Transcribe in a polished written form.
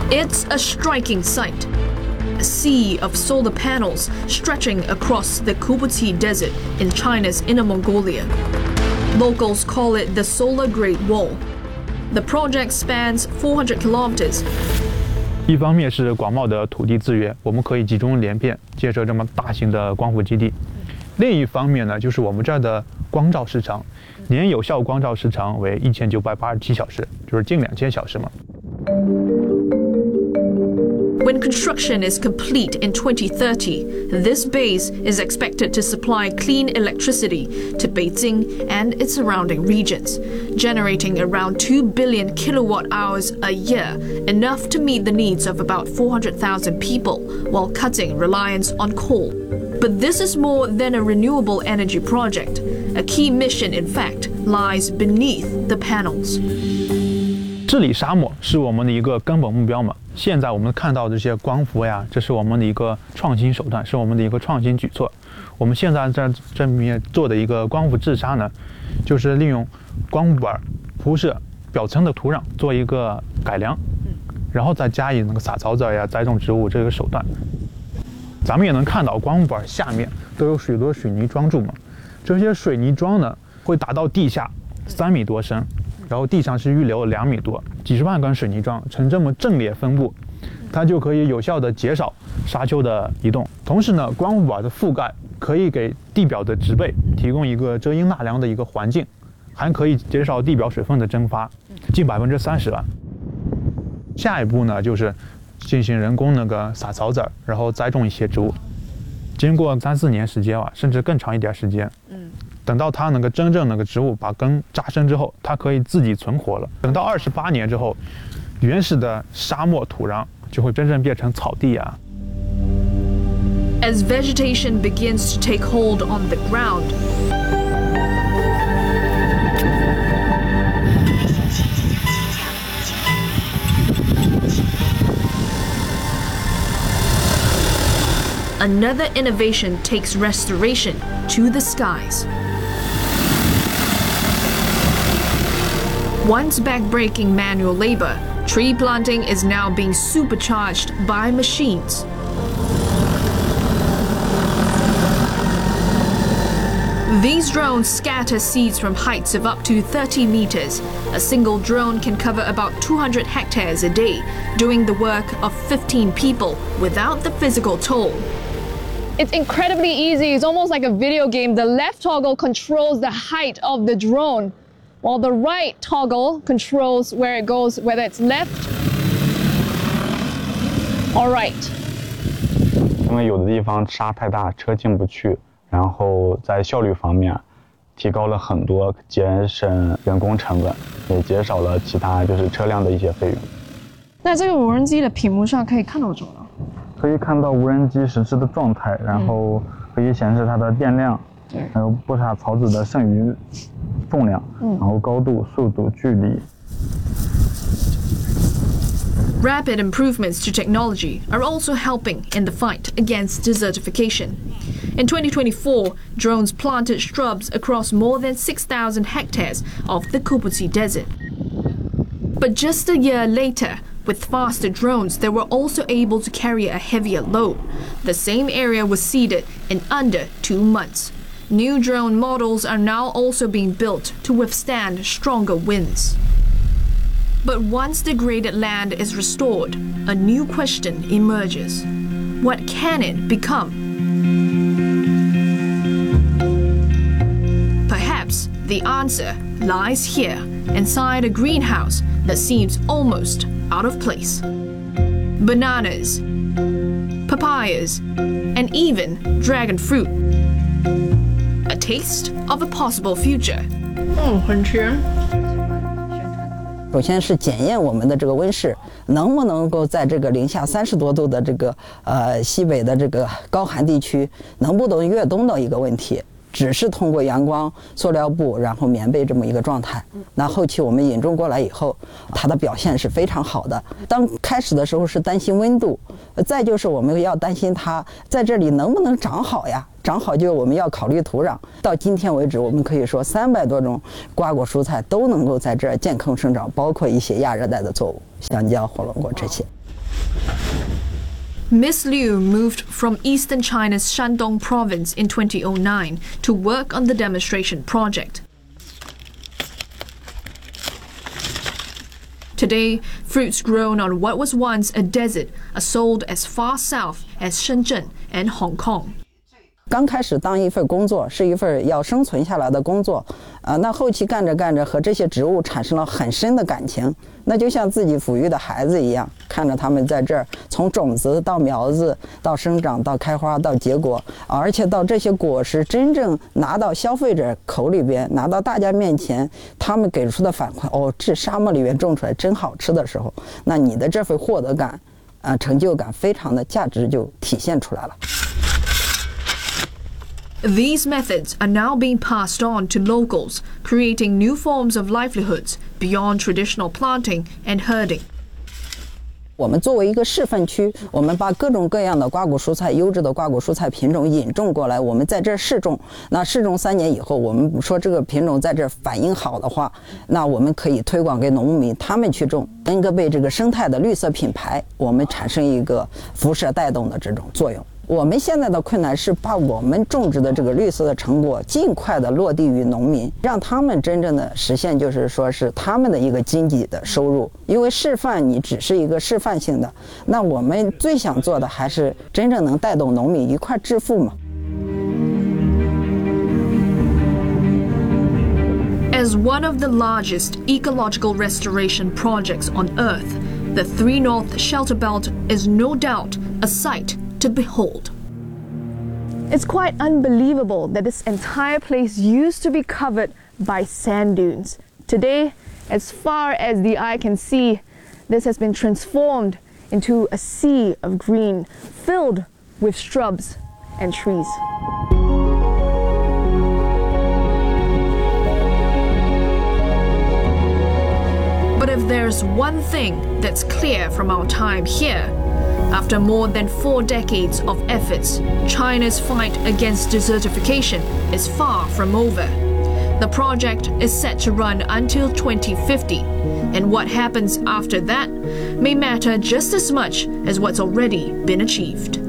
It's a striking sight. A sea of solar panels stretching across the Kubuti Desert in China's Inner Mongolia. Locals call it the Solar Great Wall. The project spans 400 kilometers. 一方面是广袤的土地资源，我们可以集中连片建设这么大型的光伏基地。另一方面呢，就是我们这儿的光照时长，年有效光照时长为1987小时，就是近2000小时嘛。 When construction is complete in 2030, this base is expected to supply clean electricity to Beijing and its surrounding regions, generating around 2 billion kilowatt hours a year, enough to meet the needs of about 400,000 people while cutting reliance on coal. But this is more than a renewable energy project. A key mission, in fact, lies beneath the panels. 治理沙漠是我们的一个根本目标嘛。现在我们看到这些光伏呀，这是我们的一个创新手段，是我们的一个创新举措。我们现在在这面做的一个光伏治沙呢，就是利用光伏板铺设表层的土壤做一个改良，然后再加以那个撒草籽呀、栽种植物这个手段。咱们也能看到光伏板下面都有许多水泥桩柱嘛，这些水泥桩呢会达到地下3米多深。然后地上是预留2米多，几十万根水泥桩呈这么阵列分布，它就可以有效的减少沙丘的移动。同时呢，光伏板的覆盖可以给地表的植被提供一个遮阴纳凉的一个环境，还可以减少地表水分的蒸发，近30%吧。下一步呢，就是进行人工那个撒草籽，然后栽种一些植物。经过3-4年时间吧，甚至更长一点时间。等到它那个真正那个植物把根扎深之后，它可以自己存活了。等到28年之后，原始的沙漠土壤就会真正变成草地啊。 As vegetation begins to take hold on the ground, another innovation takes restoration to the skies. Once backbreaking manual labor, tree planting is now being supercharged by machines. These drones scatter seeds from heights of up to 30 meters. A single drone can cover about 200 hectares a day, doing the work of 15 people without the physical toll. It's incredibly easy. It's almost like a video game. The left toggle controls the height of the drone, while the right toggle controls where it goes, whether it's left or right. 因为有的地方沙太大，车进不去，然后在效率方面提高了很多，节省人工成本，也减少了其他就是车辆的一些费用。 那这个无人机的屏幕上可以看到什么呢？ 可以看到无人机实时的状态，然后可以显示它的电量，还有播撒草籽的剩余重量，然后高度、速度、距离。 Rapid improvements to technology are also helping in the fight against desertification. In 2024, drones planted shrubs across more than 6,000 hectares of the Kubuti Desert. But just a year later, with faster drones, they were also able to carry a heavier load. The same area was seeded in under 2 months. New drone models are now also being built to withstand stronger winds. But once degraded land is restored, a new question emerges. What can it become? Perhaps the answer lies here, inside a greenhouse that seems almost out of place. Bananas, papayas, and even dragon fruit. A taste of a possible future. 很甜。 首先是检验我们的这个温室能不能够在这个零下30多度的这个西北的这个高寒地区能不能越冬的一个问题。只是通过阳光、塑料布，然后棉被这么一个状态。那后期我们引种过来以后，它的表现是非常好的。当开始的时候是担心温度，再就是我们要担心它在这里能不能长好呀？长好就我们要考虑土壤。到今天为止，我们可以说300多种瓜果蔬菜都能够在这儿健康生长，包括一些亚热带的作物，香蕉、火龙果这些。 Miss Liu moved from eastern China's Shandong province in 2009 to work on the demonstration project. Today, fruits grown on what was once a desert are sold as far south as Shenzhen and Hong Kong. 刚开始当一份工作是一份要生存下来的工作，那后期干着干着和这些植物产生了很深的感情，那就像自己抚育的孩子一样，看着他们在这儿从种子到苗子到生长到开花到结果，而且到这些果实真正拿到消费者口里边，拿到大家面前，他们给出的反馈，哦，这沙漠里面种出来真好吃的时候，那你的这份获得感，成就感非常的价值就体现出来了。 These methods are now being passed on to locals, creating new forms of livelihoods beyond traditional planting and herding. 我们作为一个示范区，我们把各种各样的瓜果蔬菜、优质的瓜果蔬菜品种引种过来，我们在这儿试种。那试种3年以后，我们说这个品种在这儿反应好的话，那我们可以推广给农民，他们去种，能够被这个生态的绿色品牌，我们产生一个辐射带动的这种作用。我们现在的困难是把我们种植的这个绿色的成果尽快的落地于农民，让他们真正的实现，就是说是他们的一个经济的收入。因为示范你只是一个示范性的，那我们最想做的还是真正能带动农民一块致富嘛。 As one of the largest ecological restoration projects on Earth, the Three North Shelter Belt is no doubt a sight to behold. It's quite unbelievable that this entire place used to be covered by sand dunes. Today, as far as the eye can see, this has been transformed into a sea of green filled with shrubs and trees. But if there's one thing that's clear from our time here, after more than 4 decades of efforts, China's fight against desertification is far from over. The project is set to run until 2050, and what happens after that may matter just as much as what's already been achieved.